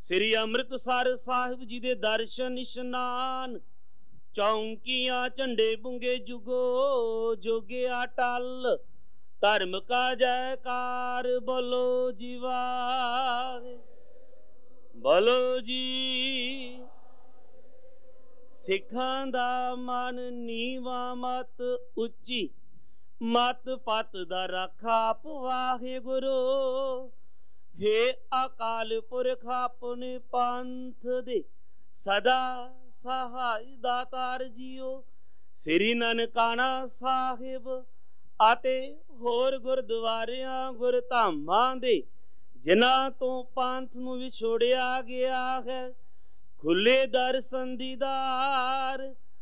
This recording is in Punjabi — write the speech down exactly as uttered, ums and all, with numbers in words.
ਸ੍ਰੀ ਅੰਮ੍ਰਿਤਸਰ ਸਾਹਿਬ ਜੀ ਦੇ ਦਰਸ਼ਨ ਇਸ਼ਨਾਨ, ਚੌਂਕੀਆਂ ਝੰਡੇ ਬੁੰਗੇ ਜੁਗੋ ਜੋਗਿਆ ਟਲ, ਧਰਮ ਕਾ ਜੈਕਾਰ ਬੋਲੋ ਜੀ ਵਾਹਿ ਬੋਲੋ ਜੀ। ਸਿੱਖਾਂ ਦਾ ਮਨ ਨੀਵਾਂ ਮਤ ਉੱਚੀ, ਮਤ ਪਤ ਦਾ ਰਾਖਾ ਆਪ ਵਾਹਿਗੁਰੂ। ਹੇ ਅਕਾਲ ਪੁਰਖ ਆਪਣੇ ਪੰਥ ਦੇ ਸਦਾ ਸਹਾਈ ਦਾਤਾਰ ਜੀਓ। ਸ੍ਰੀ ਨਨਕਾਣਾ ਸਾਹਿਬ ਅਤੇ ਹੋਰ ਗੁਰਦੁਆਰਿਆਂ ਗੁਰਧਾਮਾਂ ਦੇ ਜਿਨ੍ਹਾਂ ਤੋਂ ਪੰਥ ਨੂੰ ਵਿਛੋੜਿਆ ਗਿਆ ਹੈ, ਖੁੱਲੇ ਦਰਸ਼ਨ ਦੀਦਾਰ